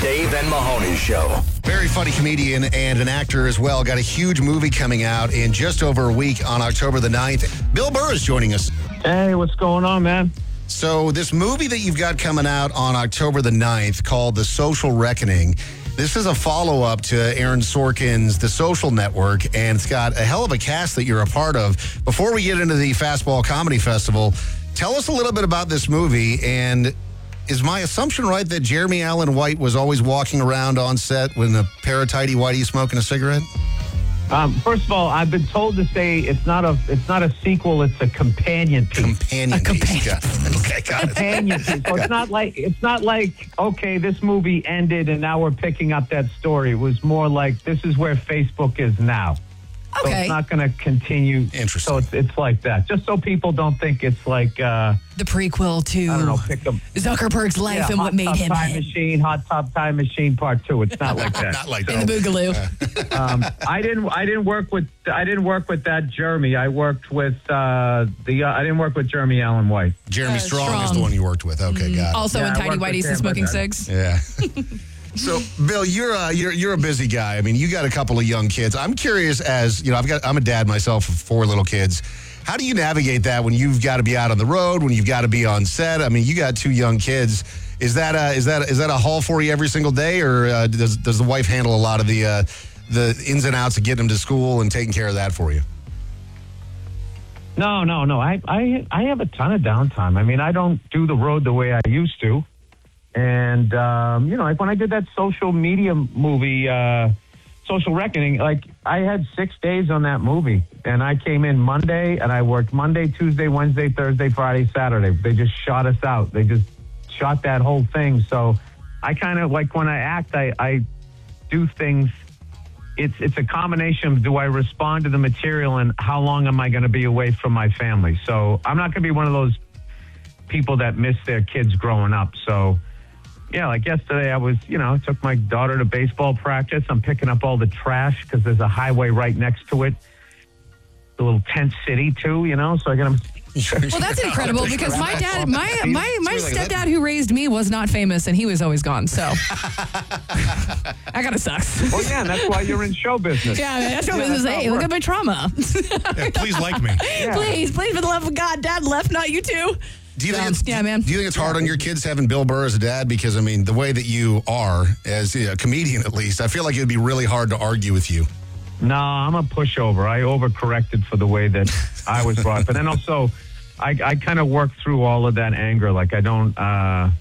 Dave and Mahoney Show. Very funny comedian and an actor as well. Got a huge movie coming out in just over a week on October the 9th. Bill Burr is joining us. Hey, what's going on, man? So this movie that you've got coming out on October the 9th called The Social Reckoning, this is a follow-up to Aaron Sorkin's The Social Network, and it's got a hell of a cast that you're a part of. Before we get into the Fastball Comedy Festival, tell us a little bit about this movie, and is my assumption right that Jeremy Allen White was always walking around on set with a pair of tidy whities smoking a cigarette? First of all, I've been told to say it's not a sequel, it's a companion piece. Companion piece. Okay, got it. Companion piece. So it's not like okay, this movie ended and now we're picking up that story. It was more like this is where Facebook is now. Okay. So it's not going to continue. Interesting. So it's like that. Just so people don't think it's like the prequel to I don't know, pick up Zuckerberg's life and what made him him. Hot Tub Time Machine Part 2. It's not like that. Not like that. In the Boogaloo. I didn't work with that Jeremy. I worked with I didn't work with Jeremy Allen White. Jeremy Strong is the one you worked with. Okay, got it. Also in I Tidy worked with Whities him, and smoking but, cigs. Yeah. So, Bill, you're a busy guy. I mean, you got a couple of young kids. I'm curious, as you know, I'm a dad myself of 4 little kids. How do you navigate that when you've got to be out on the road, when you've got to be on set? I mean, you got 2 young kids. Is that a haul for you every single day, or does the wife handle a lot of the ins and outs of getting them to school and taking care of that for you? No. I have a ton of downtime. I mean, I don't do the road the way I used to. And, like when I did that social media movie, Social Reckoning, like I had 6 days on that movie. And I came in Monday and I worked Monday, Tuesday, Wednesday, Thursday, Friday, Saturday. They just shot us out. They just shot that whole thing. So I kind of like when I act, I do things. It's a combination of do I respond to the material and how long am I going to be away from my family? So I'm not going to be one of those people that miss their kids growing up. So yeah, like yesterday I took my daughter to baseball practice. I'm picking up all the trash because there's a highway right next to it. A little tent city too, so I got them. Well, that's incredible because my dad, my stepdad who raised me was not famous and he was always gone. So that kind of sucks. Well, yeah, that's why you're in show business. Yeah, that's show business. Hey, look at my trauma. Yeah, please like me. Yeah. Please, for the love of God, Dad left, not you too. Do you think man. Do you think it's hard on your kids having Bill Burr as a dad? Because, I mean, the way that you are, as a comedian at least, I feel like it would be really hard to argue with you. No, I'm a pushover. I overcorrected for the way that I was brought up. But then also, I kind of work through all of that anger. Like, I don't, I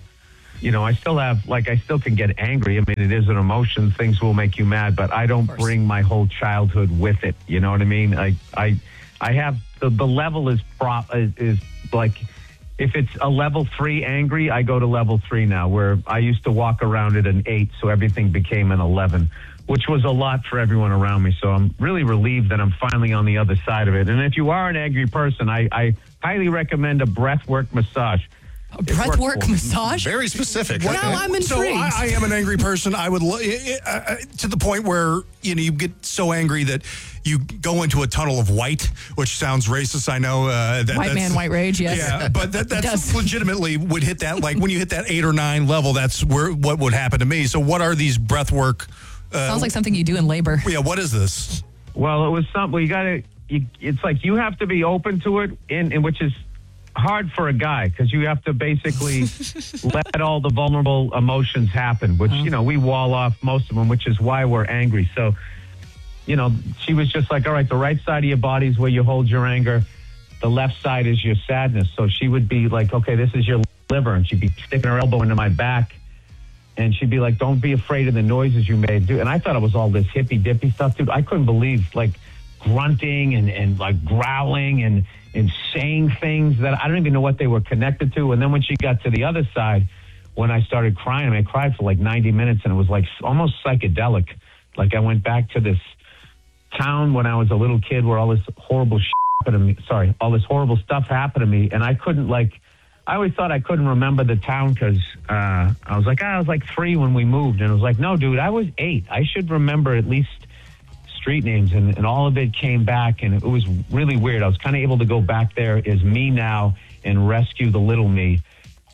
still can get angry. I mean, it is an emotion. Things will make you mad. But I don't bring my whole childhood with it. You know what I mean? I have, the level is like, if it's a level 3 angry, I go to level 3 now, where I used to walk around at an 8, so everything became an 11, which was a lot for everyone around me. So I'm really relieved that I'm finally on the other side of it. And if you are an angry person, I highly recommend a breathwork massage. A breathwork massage? Very specific. Now I'm intrigued. So I am an angry person. I would to the point where you get so angry that you go into a tunnel of white, which sounds racist. I know white man, white rage. Yes, yeah, but that's legitimately would hit that. Like when you hit that 8 or 9 level, that's what would happen to me. So what are these breathwork? Sounds like something you do in labor. Yeah, what is this? Well, it was something it's like you have to be open to it, in which is hard for a guy because you have to basically let all the vulnerable emotions happen, which, we wall off most of them, which is why we're angry. So, she was just like, all right, the right side of your body is where you hold your anger. The left side is your sadness. So she would be like, okay, this is your liver. And she'd be sticking her elbow into my back. And she'd be like, don't be afraid of the noises you made, dude. And I thought it was all this hippy dippy stuff, dude. I couldn't believe like grunting and like growling and saying things that I don't even know what they were connected to. And then when she got to the other side, when I started crying, I cried for like 90 minutes and it was like almost psychedelic. Like I went back to this town when I was a little kid where all this horrible all this horrible stuff happened to me. And I couldn't I always thought I couldn't remember the town because I was like 3 when we moved. And I was like, no, dude, I was 8. I should remember at least street names. And all of it came back. And it was really weird. I was kind of able to go back there as me now and rescue the little me.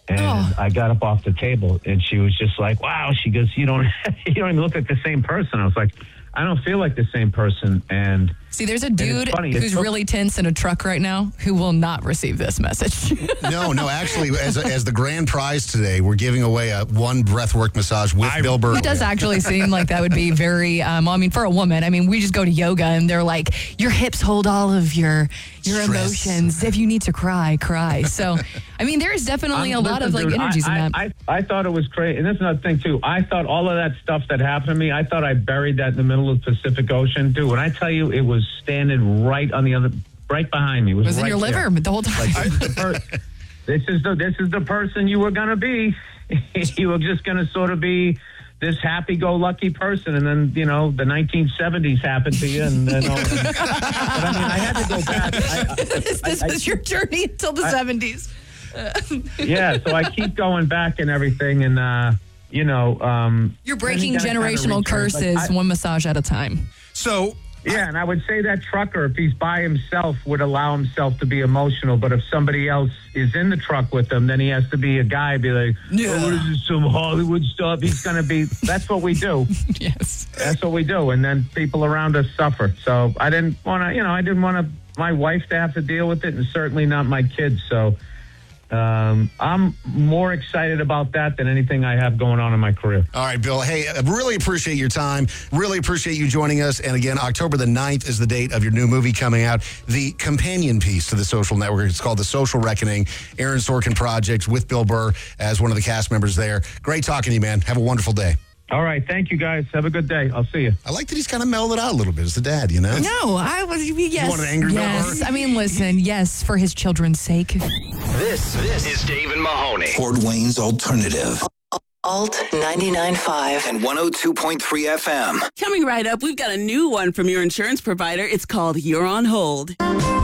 And I got up off the table, and she was just like, wow. She goes, you don't even look like the same person. I was like, I don't feel like the same person. And see, there's a dude who's really tense in a truck right now who will not receive this message. No, actually, as the grand prize today, we're giving away a one breathwork massage with Bill Burr. It does actually seem like that would be very, for a woman, we just go to yoga and they're like, your hips hold all of your emotions. If you need to cry. So, there is definitely a lot of energies in that. I thought it was crazy. And this is another thing, too. I thought all of that stuff that happened to me, I thought I buried that in the middle of the Pacific Ocean. Dude, when I tell you it was standing right behind me. It was in right your liver the whole time. This is the person you were going to be. You were just going to sort of be this happy-go-lucky person, and then, the 1970s happened to you, and then but I had to go back. This is your journey until the 70s. Yeah, so I keep going back and everything, and, you're breaking generational curses one massage at a time. So... yeah, and I would say that trucker, if he's by himself, would allow himself to be emotional. But if somebody else is in the truck with him, then he has to be a guy, be like, what is this, some Hollywood stuff? He's going to be, that's what we do. Yes. That's what we do. And then people around us suffer. So I didn't want to, my wife to have to deal with it, and certainly not my kids. So I'm more excited about that than anything I have going on in my career. All right, Bill. Hey, I really appreciate your time. Really appreciate you joining us. And again, October the 9th is the date of your new movie coming out. The companion piece to The Social Network. It's called The Social Reckoning. Aaron Sorkin Project with Bill Burr as one of the cast members there. Great talking to you, man. Have a wonderful day. All right. Thank you, guys. Have a good day. I'll see you. I like that he's kind of mellowed out a little bit as the dad, No, I was, yes. You want an angry yes. Bill Burr? Listen, yes, for his children's sake. This is Dave and Mahoney. Fort Wayne's Alternative. Alt 99.5 And 102.3 FM. Coming right up, we've got a new one from your insurance provider. It's called You're on Hold.